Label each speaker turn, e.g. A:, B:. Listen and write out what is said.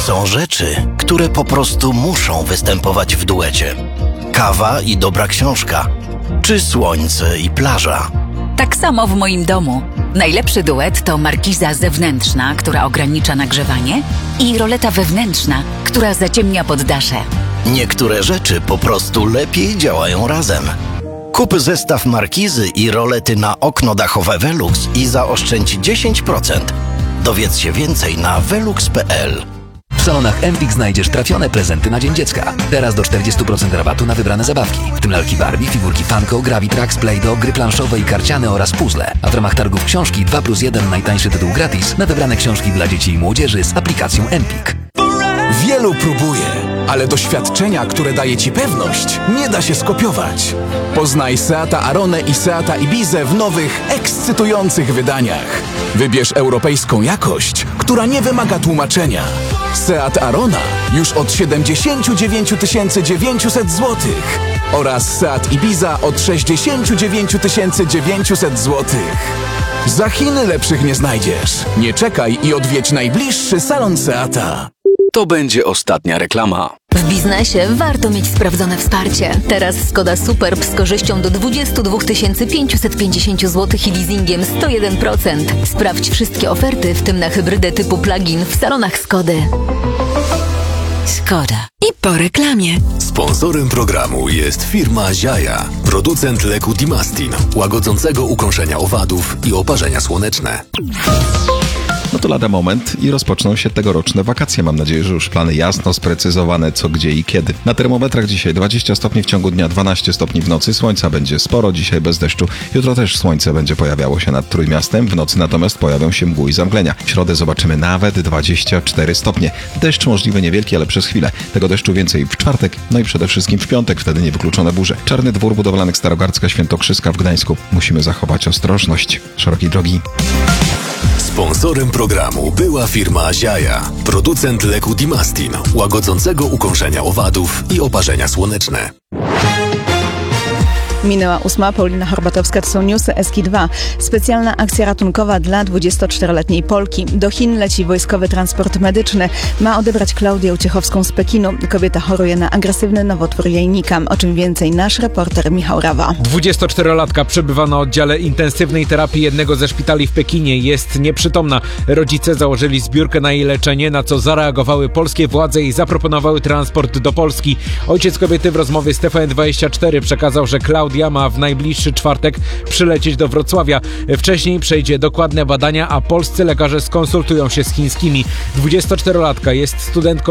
A: Są rzeczy, które po prostu muszą występować w duecie. Kawa i dobra książka, czy słońce i plaża.
B: Tak samo w moim domu. Najlepszy duet to markiza zewnętrzna, która ogranicza nagrzewanie, i roleta wewnętrzna, która zaciemnia poddasze.
A: Niektóre rzeczy po prostu lepiej działają razem. Kup zestaw markizy i rolety na okno dachowe Velux i zaoszczędź 10%. Dowiedz się więcej na velux.pl.
C: W salonach Empik znajdziesz trafione prezenty na Dzień Dziecka. Teraz do 40% rabatu na wybrane zabawki, w tym lalki Barbie, figurki Funko, Gravitrax, Play-Doh, gry planszowe i karciane oraz puzzle. A w ramach targów książki 2+1 najtańszy tytuł gratis na wybrane książki dla dzieci i młodzieży z aplikacją Empik.
D: Wielu próbuje, ale doświadczenia, które daje Ci pewność, nie da się skopiować. Poznaj Seata Aronę i Seata Ibizę w nowych, ekscytujących wydaniach. Wybierz europejską jakość, która nie wymaga tłumaczenia. Seat Arona już od 79 900 zł oraz Seat Ibiza od 69 900 zł. Za Chiny lepszych nie znajdziesz. Nie czekaj i odwiedź najbliższy salon Seata.
E: To będzie ostatnia reklama.
F: W biznesie warto mieć sprawdzone wsparcie. Teraz Skoda Superb z korzyścią do 22 550 zł i leasingiem 101%. Sprawdź wszystkie oferty, w tym na hybrydę typu plug-in w salonach Skody.
B: Skoda. I po reklamie.
G: Sponsorem programu jest firma Ziaja, producent leku Dimastin, łagodzącego ukąszenia owadów i oparzenia słoneczne.
H: No to lada moment i rozpoczną się tegoroczne wakacje. Mam nadzieję, że już plany jasno sprecyzowane, co, gdzie i kiedy. Na termometrach dzisiaj 20 stopni w ciągu dnia, 12 stopni w nocy. Słońca będzie sporo, dzisiaj bez deszczu. Jutro też słońce będzie pojawiało się nad Trójmiastem. W nocy natomiast pojawią się mgły i zamglenia. W środę zobaczymy nawet 24 stopnie. Deszcz możliwy niewielki, ale przez chwilę. Tego deszczu więcej w czwartek, no i przede wszystkim w piątek. Wtedy niewykluczone burze. Czarny Dwór budowlanych Starogardzka Świętokrzyska w Gdańsku. Musimy zachować ostrożność. Szerokiej drogi.
G: Sponsorem programu była firma Ziaja, producent leku Dimastin, łagodzącego ukąszenia owadów i oparzenia słoneczne.
I: Minęła 8. Paulina Horbatowska, to są newsy Eski2. Specjalna akcja ratunkowa dla 24-letniej Polki. Do Chin leci wojskowy transport medyczny. Ma odebrać Klaudię Uciechowską z Pekinu. Kobieta choruje na agresywny nowotwór jajnika. O czym więcej nasz reporter Michał Rawa.
J: 24-latka przebywa na oddziale intensywnej terapii jednego ze szpitali w Pekinie. Jest nieprzytomna. Rodzice założyli zbiórkę na jej leczenie, na co zareagowały polskie władze i zaproponowały transport do Polski. Ojciec kobiety w rozmowie z TVN24 przekazał, że Klaudia ma w najbliższy czwartek przylecieć do Wrocławia. Wcześniej przejdzie dokładne badania, a polscy lekarze skonsultują się z chińskimi. 24-latka jest studentką